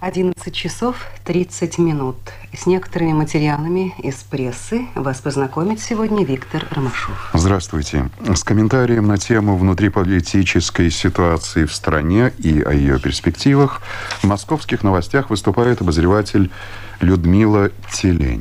11 часов 30 минут. С некоторыми материалами из прессы вас познакомит сегодня Виктор Ромашов. Здравствуйте. С комментарием на тему внутриполитической ситуации в стране и о ее перспективах в «Московских новостях» выступает обозреватель Людмила Телень.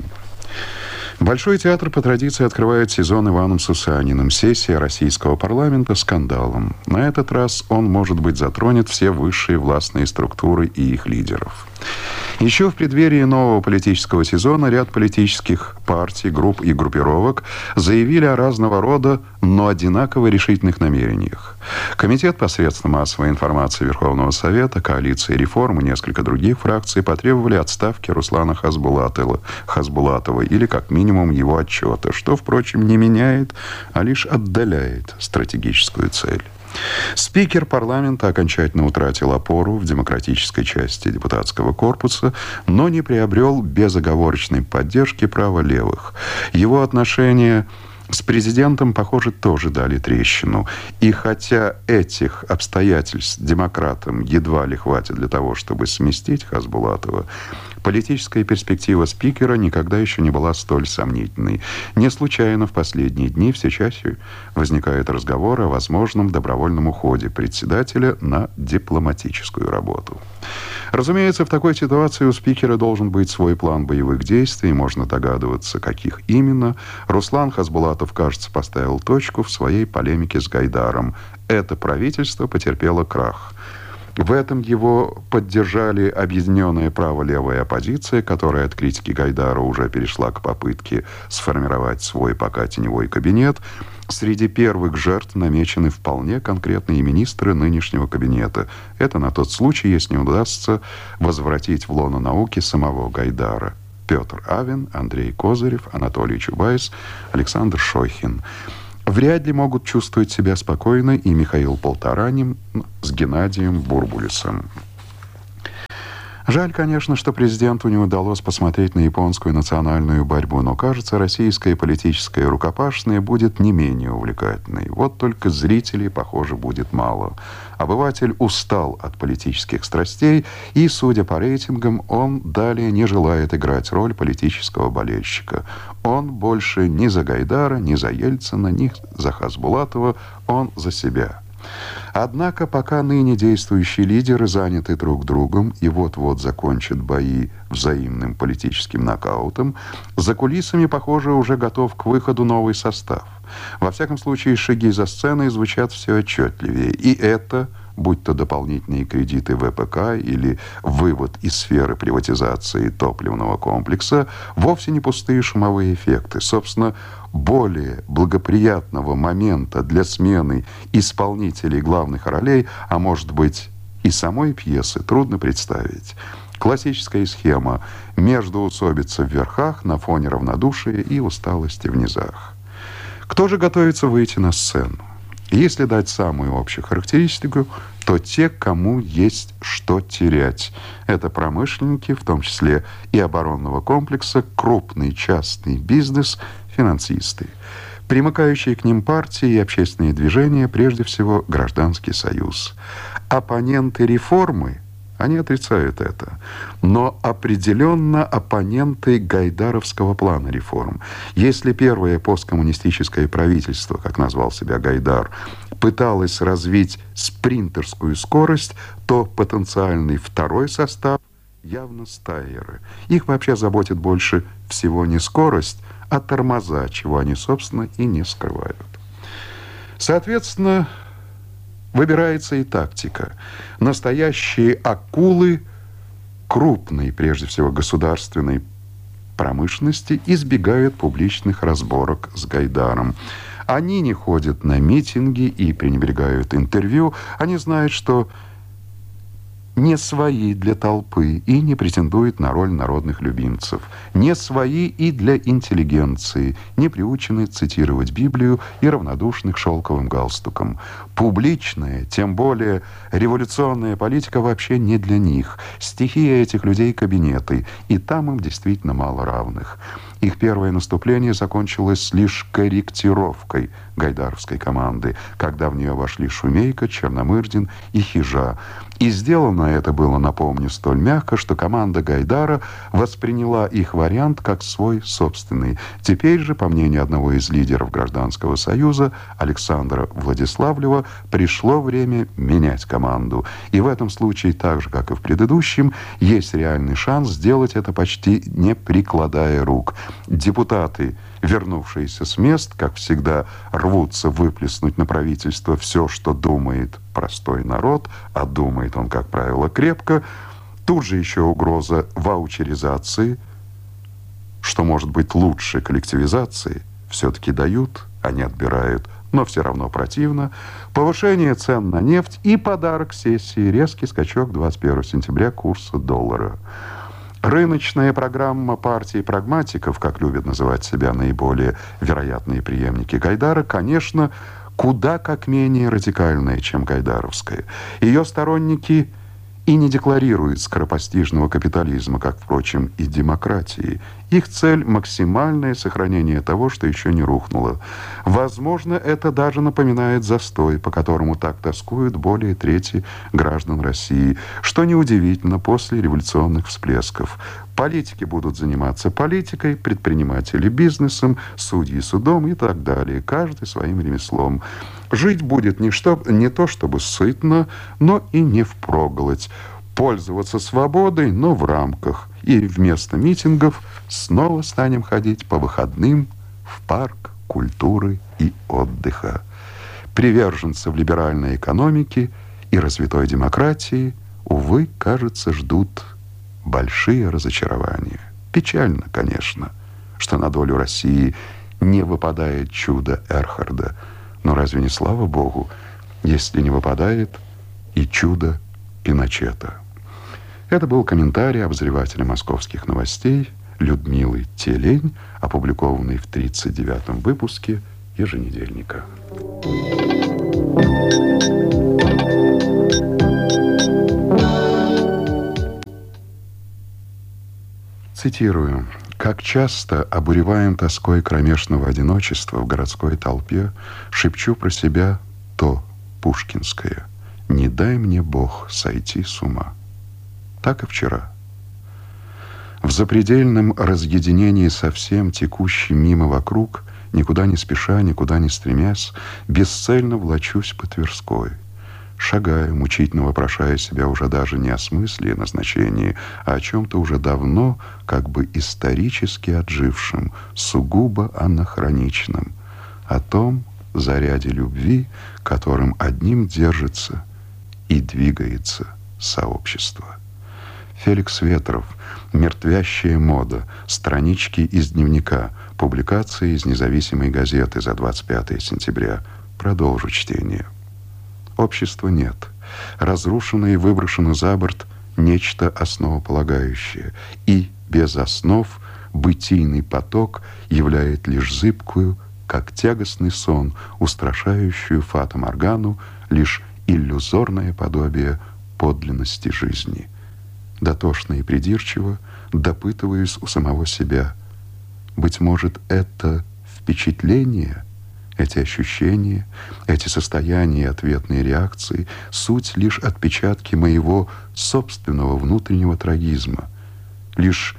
Большой театр по традиции открывает сезон Иваном Сусаниным. Сессия российского парламента скандалом. На этот раз он, может быть, затронет все высшие властные структуры и их лидеров. Еще в преддверии нового политического сезона ряд политических партий, групп и группировок заявили о разного рода, но одинаково решительных намерениях. Комитет посредством массовой информации Верховного Совета, коалиция реформ и несколько других фракций потребовали отставки Руслана Хасбулатова или, как минимум, его отчета, что, впрочем, не меняет, а лишь отдаляет стратегическую цель. Спикер парламента окончательно утратил опору в демократической части депутатского корпуса, но не приобрел безоговорочной поддержки праволевых. Его отношения с президентом, похоже, тоже дали трещину. И хотя этих обстоятельств демократам едва ли хватит для того, чтобы сместить Хасбулатова, политическая перспектива спикера никогда еще не была столь сомнительной. Не случайно в последние дни все чаще возникают разговоры о возможном добровольном уходе председателя на дипломатическую работу. Разумеется, в такой ситуации у спикера должен быть свой план боевых действий, можно догадываться, каких именно. Руслан Хасбулатов, кажется, поставил точку в своей полемике с Гайдаром. Это правительство потерпело крах. В этом его поддержали объединенная право-левая оппозиция, которая от критики Гайдара уже перешла к попытке сформировать свой пока теневой кабинет. Среди первых жертв намечены вполне конкретные министры нынешнего кабинета. Это на тот случай, если не удастся возвратить в лоно науки самого Гайдара. Петр Авен, Андрей Козырев, Анатолий Чубайс, Александр Шохин. Вряд ли могут чувствовать себя спокойно и Михаил Полторанин с Геннадием Бурбулисом. Жаль, конечно, что президенту не удалось посмотреть на японскую национальную борьбу, но, кажется, российская политическая рукопашная будет не менее увлекательной. Вот только зрителей, похоже, будет мало. Обыватель устал от политических страстей, и, судя по рейтингам, он далее не желает играть роль политического болельщика. Он больше ни за Гайдара, ни за Ельцина, ни за Хасбулатова, он за себя. Однако, пока ныне действующие лидеры заняты друг другом и вот-вот закончат бои взаимным политическим нокаутом, за кулисами, похоже, уже готов к выходу новый состав. Во всяком случае, шаги за сценой звучат все отчетливее. И это, будь то дополнительные кредиты ВПК или вывод из сферы приватизации топливного комплекса, вовсе не пустые шумовые эффекты. Собственно, более благоприятного момента для смены исполнителей главных ролей, а может быть и самой пьесы, трудно представить. Классическая схема: междоусобица в верхах на фоне равнодушия и усталости в низах. Кто же готовится выйти на сцену? Если дать самую общую характеристику, то те, кому есть что терять. Это промышленники, в том числе и оборонного комплекса, крупный частный бизнес, финансисты. Примыкающие к ним партии и общественные движения, прежде всего Гражданский союз. Оппоненты реформы, они отрицают это, но определенно оппоненты гайдаровского плана реформ. Если первое посткоммунистическое правительство, как назвал себя Гайдар, пыталось развить спринтерскую скорость, то потенциальный второй состав явно стайеры. Их вообще заботит больше всего не скорость, а тормоза, чего они, собственно, и не скрывают. Соответственно, выбирается и тактика. Настоящие акулы крупной, прежде всего, государственной промышленности избегают публичных разборок с Гайдаром. Они не ходят на митинги и пренебрегают интервью. Они знают, что не свои для толпы и не претендуют на роль народных любимцев. Не свои и для интеллигенции, не приучены цитировать Библию и равнодушны к шелковым галстукам. Публичная, тем более революционная политика вообще не для них. Стихия этих людей — кабинеты, и там им действительно мало равных. Их первое наступление закончилось лишь корректировкой гайдаровской команды, когда в нее вошли Шумейко, Черномырдин и Хижа. И сделано это было, напомню, столь мягко, что команда Гайдара восприняла их вариант как свой собственный. Теперь же, по мнению одного из лидеров Гражданского союза, Александра Владиславлева, пришло время менять команду. И в этом случае, так же, как и в предыдущем, есть реальный шанс сделать это почти не прикладая рук. Депутаты, вернувшиеся с мест, как всегда, рвутся выплеснуть на правительство все, что думает простой народ, а думает он, как правило, крепко. Тут же еще угроза ваучеризации, что может быть лучше коллективизации. Все-таки дают, они отбирают, но все равно противно. Повышение цен на нефть и подарок сессии, резкий скачок 21 сентября курса доллара. Рыночная программа партии прагматиков, как любят называть себя наиболее вероятные преемники Гайдара, конечно, куда как менее радикальная, чем гайдаровская. Ее сторонники и не декларируют скоропостижного капитализма, как, впрочем, и демократии. Их цель – максимальное сохранение того, что еще не рухнуло. Возможно, это даже напоминает застой, по которому так тоскуют более трети граждан России, что неудивительно после революционных всплесков. Политики будут заниматься политикой, предприниматели бизнесом, судьи судом и так далее, каждый своим ремеслом. Жить будет не то чтобы сытно, но и не впроголодь. Пользоваться свободой, но в рамках. И вместо митингов снова станем ходить по выходным в парк культуры и отдыха. Приверженцев либеральной экономики и развитой демократии, увы, кажется, ждут большие разочарования. Печально, конечно, что на долю России не выпадает чудо Эрхарда. Но разве не слава Богу, если не выпадает и чудо Пиночета? Это был комментарий обозревателя московских новостей Людмилы Телень, опубликованный в 39-м выпуске еженедельника. Цитирую. «Как часто, обуреваем тоской кромешного одиночества в городской толпе, шепчу про себя то пушкинское: не дай мне Бог сойти с ума». Так и вчера. В запредельном разъединении со всем текущим мимо вокруг, никуда не спеша, никуда не стремясь, бесцельно влачусь по Тверской. Шагаю, мучительно вопрошая себя уже даже не о смысле и назначении, а о чем-то уже давно, как бы исторически отжившем, сугубо анахроничном, о том заряде любви, которым одним держится и двигается сообщество. Феликс Ветров, «Мертвящая мода», странички из дневника, публикации из независимой газеты за 25 сентября. Продолжу чтение. Общества нет. Разрушено и выброшено за борт нечто основополагающее. И без основ бытийный поток являет лишь зыбкую, как тягостный сон, устрашающую фата-моргану, лишь иллюзорное подобие подлинности жизни. Дотошно и придирчиво допытываюсь у самого себя. Быть может, это впечатление, эти ощущения, эти состояния и ответные реакции — суть лишь отпечатки моего собственного внутреннего трагизма, лишь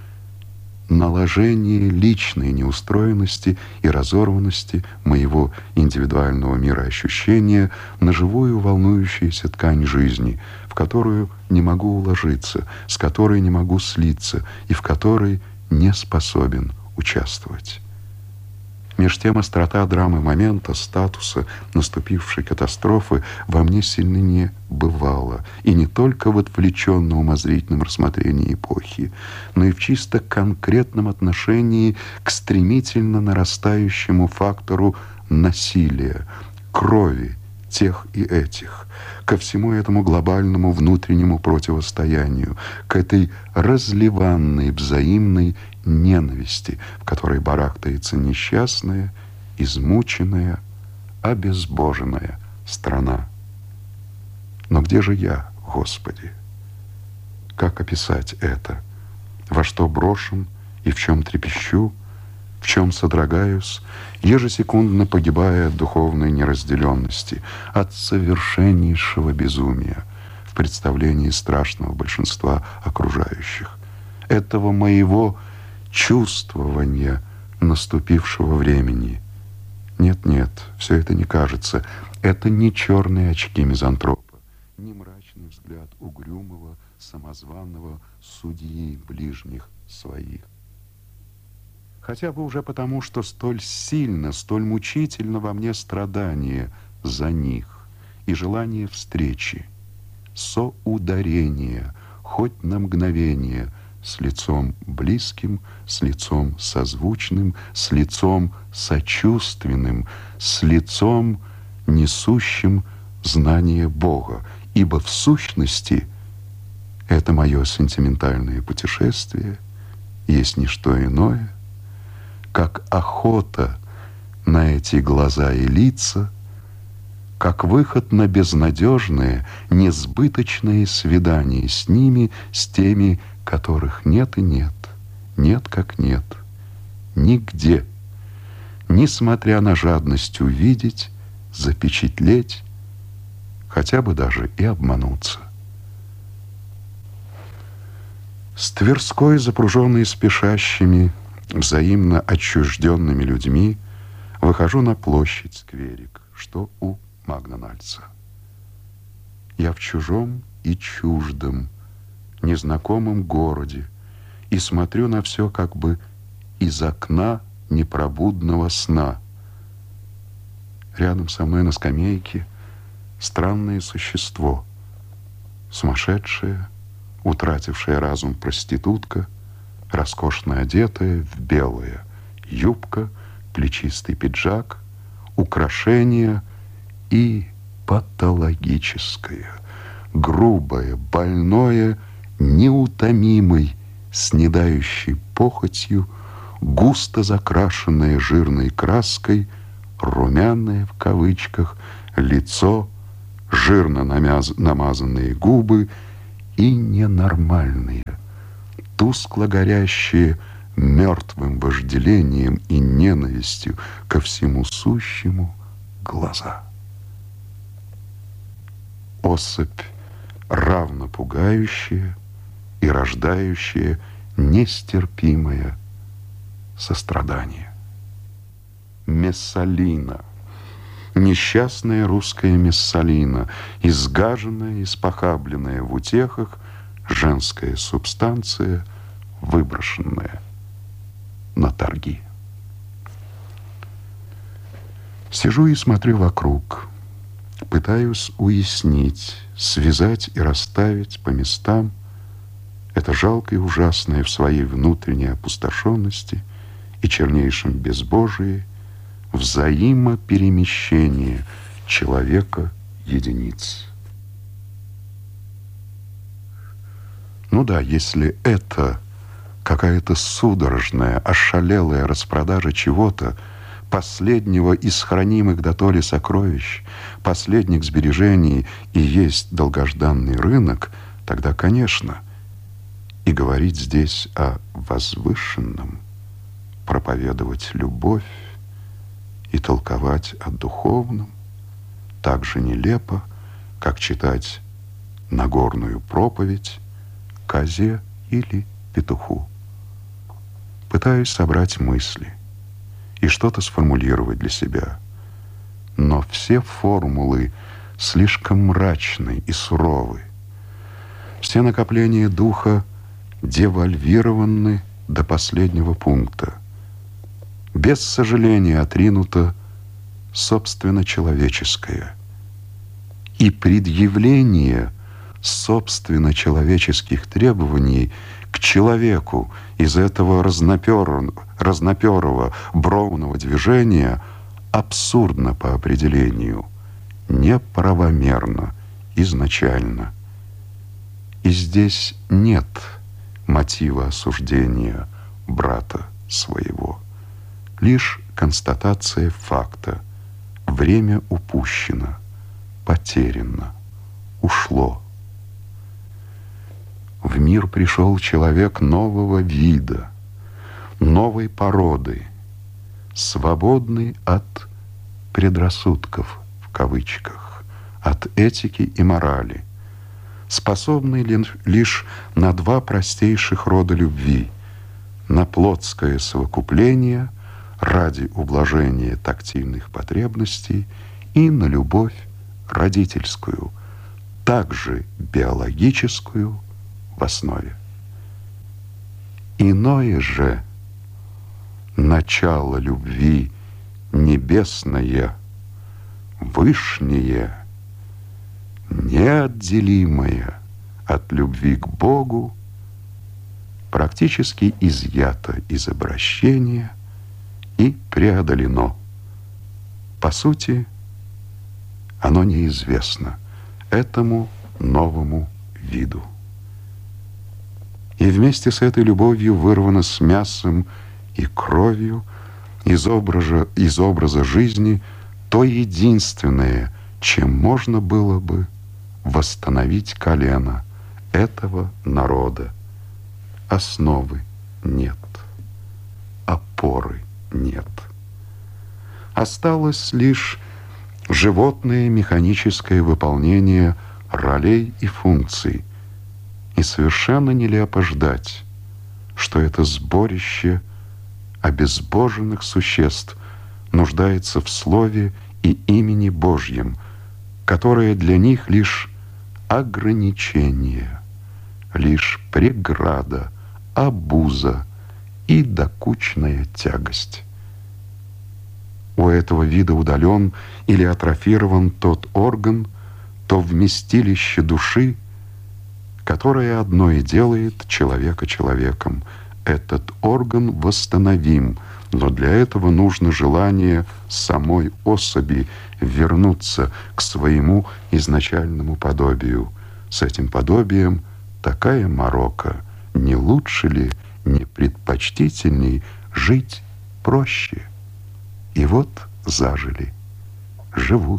наложение личной неустроенности и разорванности моего индивидуального мироощущения на живую волнующуюся ткань жизни, в которую не могу уложиться, с которой не могу слиться и в которой не способен участвовать. Меж тем острота драмы момента, статуса наступившей катастрофы во мне сильно не бывала, и не только в отвлеченном умозрительном рассмотрении эпохи, но и в чисто конкретном отношении к стремительно нарастающему фактору насилия, крови тех и этих, ко всему этому глобальному внутреннему противостоянию, к этой разливанной взаимной ненависти, в которой барахтается несчастная, измученная, обезбоженная страна. Но где же я, Господи? Как описать это? Во что брошен и в чем трепещу, в чем содрогаюсь, ежесекундно погибая от духовной неразделенности, от совершеннейшего безумия, в представлении страшного большинства окружающих. Этого моего чувствования наступившего времени. Нет, все это не кажется. Это не черные очки мизантропа, не мрачный взгляд угрюмого, самозванного судьи ближних своих. Хотя бы уже потому, что столь сильно, столь мучительно во мне страдание за них и желание встречи, соударения, хоть на мгновение, с лицом близким, с лицом созвучным, с лицом сочувственным, с лицом, несущим знание Бога. Ибо в сущности это мое сентиментальное путешествие есть не что иное, как охота на эти глаза и лица, как выход на безнадежное, несбыточное свидание с ними, с теми, которых нет и нет, нет как нет, нигде, несмотря на жадность увидеть, запечатлеть, хотя бы даже и обмануться. С Тверской, запруженной спешащими, взаимно отчужденными людьми, выхожу на площадь скверик, что у Магнональца. Я в чужом и чуждом, незнакомом городе и смотрю на все как бы из окна непробудного сна. Рядом со мной на скамейке странное существо, сумасшедшее, утратившая разум проститутка, роскошно одетая в белое, юбка, плечистый пиджак, украшения и патологическое, грубое, больное, неутомимой, снедающей похотью, густо закрашенное жирной краской, румяное в кавычках лицо, жирно намазанные губы и ненормальные, тускло горящие мертвым вожделением и ненавистью ко всему сущему глаза. Особь, равно пугающая и рождающая нестерпимое сострадание. Мессалина, несчастная русская Мессалина, изгаженная, испохабленная в утехах, женская субстанция, выброшенная на торги. Сижу и смотрю вокруг, пытаюсь уяснить, связать и расставить по местам это жалкое и ужасное в своей внутренней опустошенности и чернейшем безбожии взаимоперемещение человека-единиц. Ну да, если это какая-то судорожная, ошалелая распродажа чего-то, последнего из хранимых дотоле сокровищ, последних сбережений и есть долгожданный рынок, тогда, конечно, и говорить здесь о возвышенном, проповедовать любовь и толковать о духовном так же нелепо, как читать Нагорную проповедь козе или петуху. Пытаюсь собрать мысли и что-то сформулировать для себя, но все формулы слишком мрачны и суровы. Все накопления духа девальвированы до последнего пункта. Без сожаления отринуто собственно человеческое. И предъявление собственно человеческих требований к человеку из этого разноперого броунного движения абсурдно по определению, неправомерно изначально. И здесь нет мотива осуждения брата своего. Лишь констатация факта. Время упущено, потеряно, ушло. В мир пришел человек нового вида, новой породы, свободный от предрассудков, в кавычках, от этики и морали, способный лишь на два простейших рода любви: на плотское совокупление ради ублажения тактильных потребностей и на любовь родительскую, также биологическую в основе. Иное же начало любви небесное, вышнее, неотделимое от любви к Богу, практически изъято из обращения и преодолено. По сути, оно неизвестно этому новому виду. И вместе с этой любовью вырвано с мясом и кровью из образа жизни то единственное, чем можно было бы восстановить колено этого народа. Основы нет, опоры нет. Осталось лишь животное механическое выполнение ролей и функций. И совершенно нелепо ждать, что это сборище обезбоженных существ нуждается в слове и имени Божьем, которое для них лишь ограничение, лишь преграда, обуза и докучная тягость. У этого вида удален или атрофирован тот орган, то вместилище души, которое одно и делает человека человеком. Этот орган восстановим, но для этого нужно желание самой особи вернуться к своему изначальному подобию. С этим подобием такая морока, не лучше ли, не предпочтительней жить проще? И вот зажили, живут.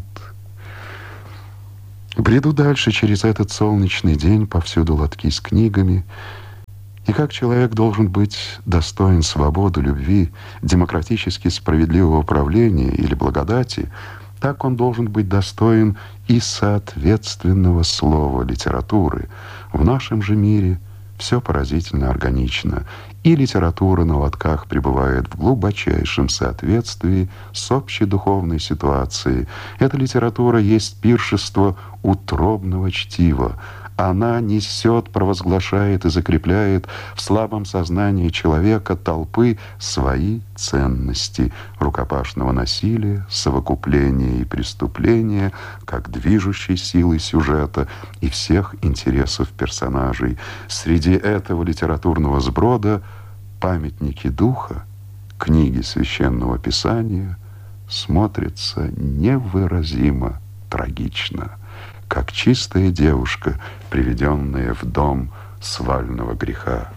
Бреду дальше через этот солнечный день, повсюду лотки с книгами. И как человек должен быть достоин свободы, любви, демократически справедливого правления или благодати, так он должен быть достоин и соответственного слова литературы. В нашем же мире все поразительно органично, и литература на лотках пребывает в глубочайшем соответствии с общей духовной ситуацией. Эта литература есть пиршество утробного чтива. Она несет, провозглашает и закрепляет в слабом сознании человека, толпы, свои ценности рукопашного насилия, совокупления и преступления, как движущей силы сюжета и всех интересов персонажей. Среди этого литературного сброда памятники духа, книги Священного Писания смотрятся невыразимо трагично, как чистая девушка, приведенная в дом свального греха.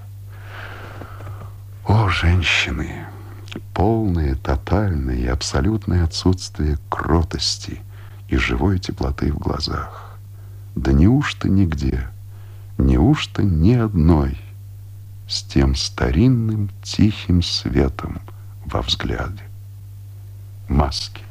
О, женщины! Полное, тотальное и абсолютное отсутствие кротости и живой теплоты в глазах. Да неужто нигде, неужто ни одной с тем старинным тихим светом во взгляде? Маски.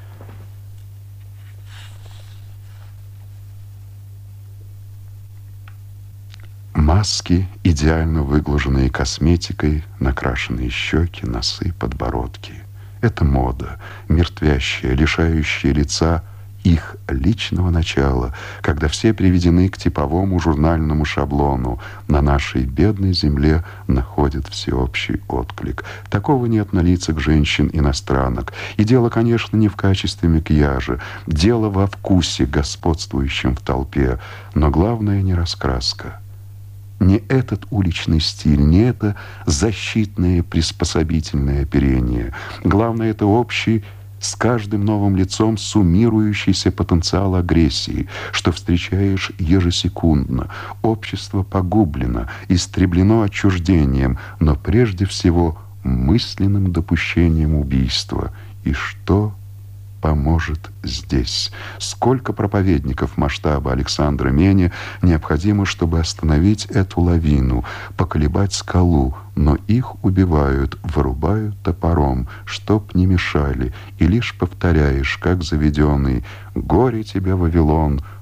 Маски, идеально выглаженные косметикой, накрашенные щеки, носы, подбородки. Это мода, мертвящая, лишающая лица их личного начала, когда все приведены к типовому журнальному шаблону, на нашей бедной земле находят всеобщий отклик. Такого нет на лицах женщин-иностранок. И дело, конечно, не в качестве макияжа. Дело во вкусе, господствующем в толпе. Но главное не раскраска. Не этот уличный стиль, не это защитное приспособительное оперение. Главное, это общий, с каждым новым лицом суммирующийся потенциал агрессии, что встречаешь ежесекундно. Общество погублено, истреблено отчуждением, но прежде всего мысленным допущением убийства. И что поможет здесь? Сколько проповедников масштаба Александра Меня необходимо, чтобы остановить эту лавину, поколебать скалу, но их убивают, вырубают топором, чтоб не мешали, и лишь повторяешь, как заведенный: «Горе тебе, Вавилон,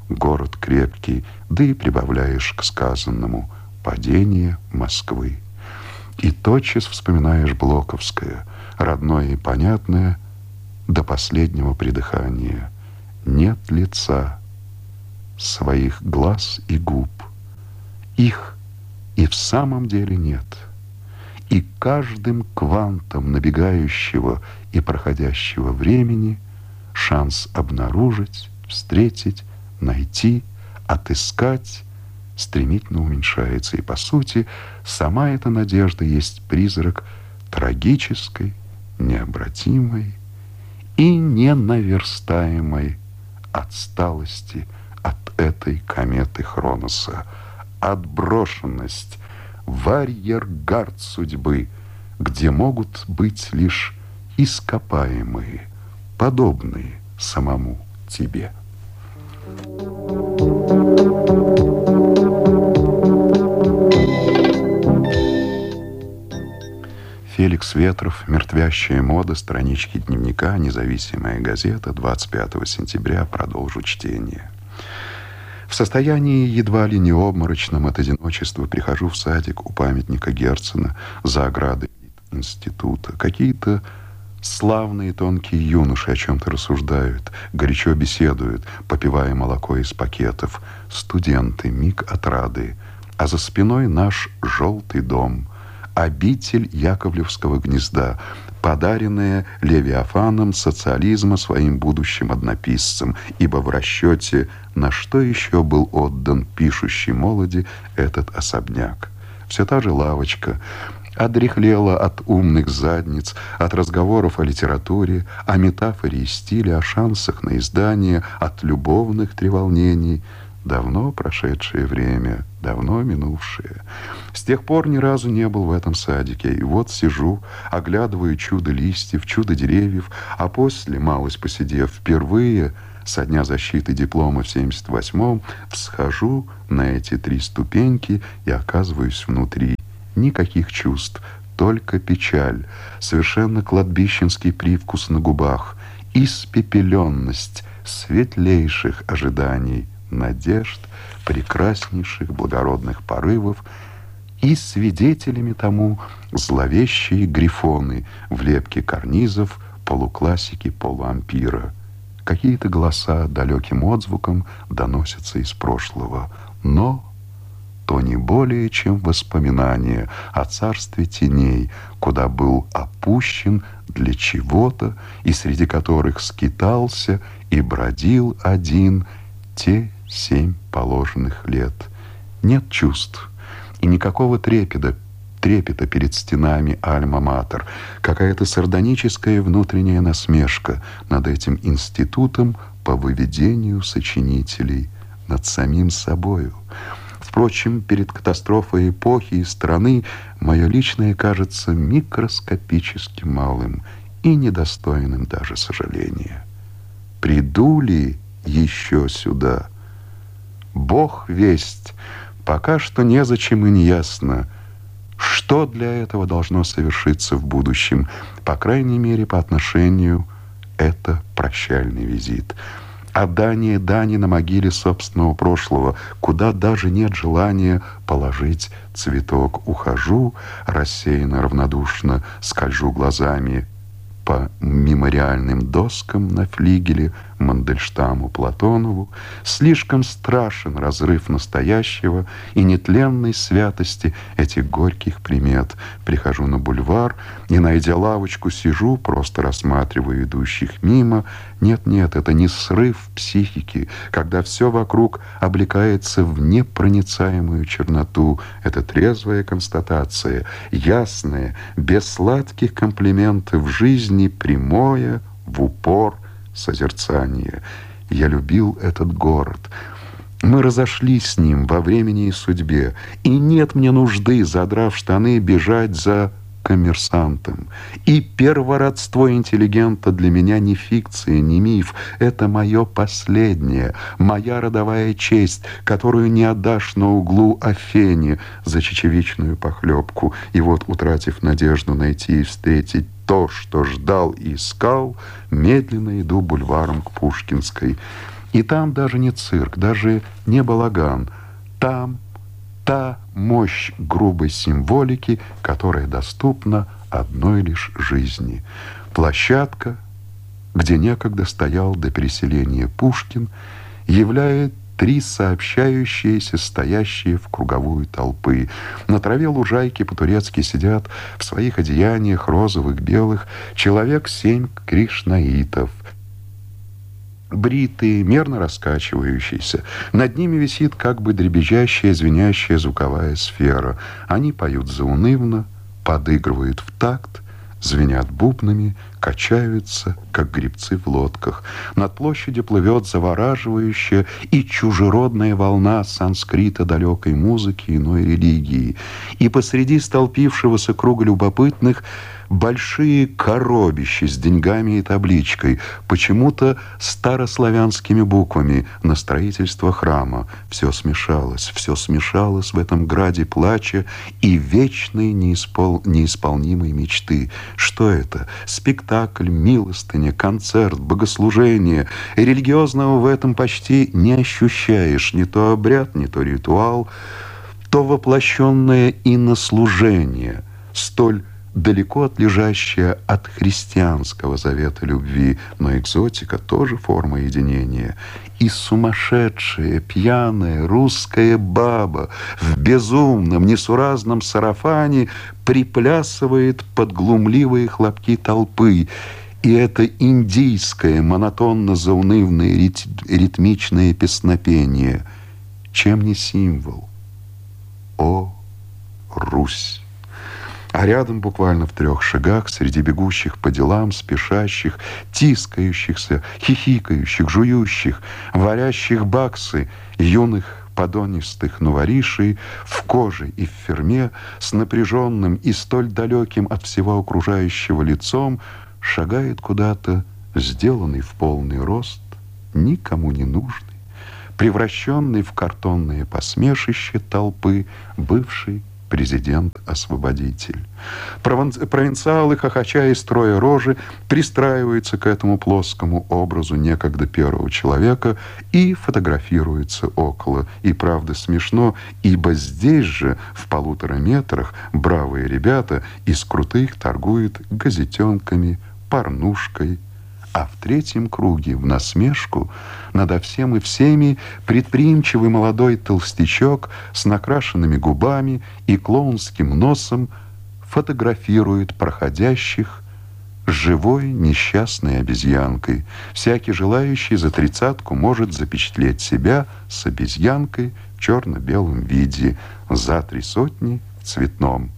город крепкий, да и прибавляешь к сказанному падение Москвы. И тотчас вспоминаешь Блоковское, родное и понятное, до последнего придыхания. Нет лица, своих глаз и губ. Их и в самом деле нет. И каждым квантом набегающего и проходящего времени шанс обнаружить, встретить, найти, отыскать стремительно уменьшается. И, по сути, сама эта надежда есть призрак трагической, необратимой и ненаверстаемой отсталости от этой кометы Хроноса. Отброшенность в арьергард судьбы, где могут быть лишь ископаемые, подобные самому тебе. Феликс Ветров, «Мертвящая мода», странички дневника, «Независимая газета», 25 сентября, продолжу чтение. В состоянии едва ли не обморочном от одиночества прихожу в садик у памятника Герцена за оградой института. Какие-то славные тонкие юноши о чем-то рассуждают, горячо беседуют, попивая молоко из пакетов. Студенты, миг отрады, а за спиной наш желтый дом, обитель Яковлевского гнезда, подаренная Левиафаном социализма своим будущим однописцам, ибо в расчете на что еще был отдан пишущей молоди этот особняк. Все та же лавочка одряхлела от умных задниц, от разговоров о литературе, о метафоре и стиле, о шансах на издание, от любовных треволнений. Давно прошедшее время, давно минувшее. С тех пор ни разу не был в этом садике. И вот сижу, оглядываю чудо листьев, чудо деревьев, а после, малость посидев, впервые со дня защиты диплома в 78-м всхожу на эти 3 ступеньки и оказываюсь внутри. Никаких чувств, только печаль, совершенно кладбищенский привкус на губах, испепеленность светлейших ожиданий, надежд, прекраснейших благородных порывов, и свидетелями тому зловещие грифоны в лепке карнизов, полуклассики, полуампира. Какие-то голоса далеким отзвуком доносятся из прошлого, но то не более, чем воспоминания о царстве теней, куда был опущен для чего-то, и среди которых скитался и бродил один те 7 положенных лет. Нет чувств и никакого трепета перед стенами Альма-Матер, какая-то сардоническая внутренняя насмешка над этим институтом по выведению сочинителей, над самим собою. Впрочем, перед катастрофой эпохи и страны мое личное кажется микроскопически малым и недостойным даже сожаления. Приду ли еще сюда? Бог весть, пока что незачем и не ясно, что для этого должно совершиться в будущем, по крайней мере, по отношению это прощальный визит. Отдание дани на могиле собственного прошлого, куда даже нет желания положить цветок. Ухожу, рассеянно, равнодушно скольжу глазами по мемориальным доскам на флигеле Мандельштаму, Платонову. Слишком страшен разрыв настоящего и нетленной святости этих горьких примет. Прихожу на бульвар и, найдя лавочку, сижу, просто рассматриваю идущих мимо. Нет, это не срыв психики, когда все вокруг облекается в непроницаемую черноту. Это трезвая констатация, ясная, без сладких комплиментов жизни, прямое, в упор созерцание. Я любил этот город. Мы разошлись с ним во времени и судьбе, и нет мне нужды, задрав штаны, бежать за коммерсантом. И первородство интеллигента для меня не фикция, не миф. Это мое последнее, моя родовая честь, которую не отдашь на углу Афене за чечевичную похлебку. И вот, утратив надежду найти и встретить то, что ждал и искал, медленно иду бульваром к Пушкинской. И там даже не цирк, даже не балаган. Там та мощь грубой символики, которая доступна одной лишь жизни. Площадка, где некогда стоял до переселения Пушкин, являет три сообщающиеся, стоящие в круговую толпы. На траве лужайки по-турецки сидят в своих одеяниях розовых, белых человек 7 кришнаитов, бритые, мерно раскачивающиеся. Над ними висит как бы дребезжащая, звенящая звуковая сфера. Они поют заунывно, подыгрывают в такт, звенят бубнами, качаются, как гребцы в лодках. Над площадью плывет завораживающая и чужеродная волна санскрита, далекой музыки, иной религии. И посреди столпившегося круга любопытных большие коробища с деньгами и табличкой, почему-то старославянскими буквами, на строительство храма. Все смешалось в этом граде плача и вечной неисполнимой мечты. Что это? Спектакль, милостыня, концерт, богослужение. Религиозного в этом почти не ощущаешь. Не то обряд, не то ритуал, то воплощенное иннослужение, столь далеко отлежащая от христианского завета любви, но экзотика тоже форма единения. И сумасшедшая, пьяная русская баба в безумном, несуразном сарафане приплясывает под глумливые хлопки толпы. И это индийское, монотонно-заунывное, ритмичное песнопение. Чем не символ? О, Русь! А рядом, буквально в 3 шагах, среди бегущих по делам, спешащих, тискающихся, хихикающих, жующих, варящих баксы, юных подонистых новоришей в коже и в ферме, с напряженным и столь далеким от всего окружающего лицом, шагает куда-то, сделанный в полный рост, никому не нужный, превращенный в картонное посмешище толпы, бывший президент-освободитель. Провинциалы, хохоча и строя рожи, пристраиваются к этому плоскому образу некогда первого человека и фотографируются около. И правда смешно, ибо здесь же, в 1,5 метрах, бравые ребята из крутых торгуют газетенками, порнушкой, а в 3-м круге, в насмешку надо всем и всеми, предприимчивый молодой толстячок с накрашенными губами и клоунским носом фотографирует проходящих живой несчастной обезьянкой. Всякий желающий за 30 может запечатлеть себя с обезьянкой в черно-белом виде, за 300 в цветном.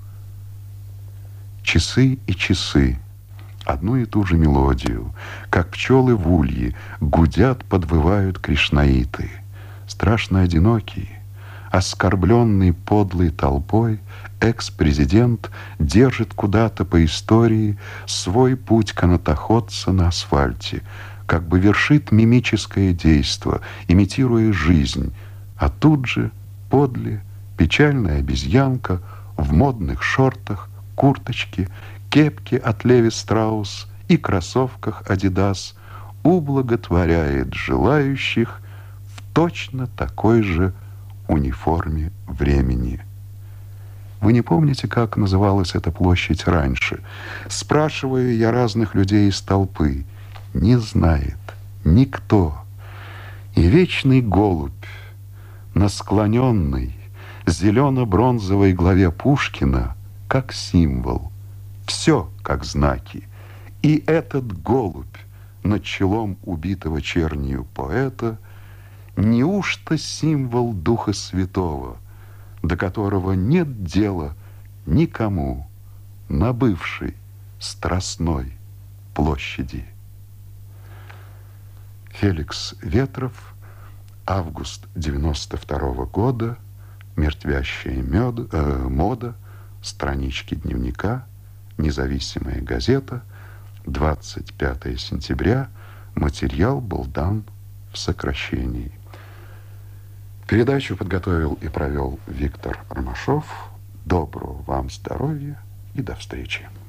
Часы и часы. Одну и ту же мелодию, как пчелы в улье, гудят, подвывают кришнаиты. Страшно одинокие, оскорбленный подлой толпой, экс-президент держит куда-то по истории свой путь канатоходца на асфальте, как бы вершит мимическое действо, имитируя жизнь, а тут же подле печальная обезьянка в модных шортах, курточке, кепке от Леви Страус и кроссовках Адидас ублаготворяет желающих в точно такой же униформе времени. Вы не помните, как называлась эта площадь раньше? Спрашиваю я разных людей из толпы. Не знает никто. И вечный голубь на склоненной зелено-бронзовой главе Пушкина как символ. Все как знаки. И этот голубь над челом убитого чернью поэта неужто символ Духа Святого, до которого нет дела никому на бывшей Страстной площади? Феликс Ветров, август 92 года, мертвящая мода, странички дневника, Независимая газета, 25 сентября. Материал был дан в сокращении. Передачу подготовил и провел Виктор Ромашов. Доброго вам здоровья и до встречи.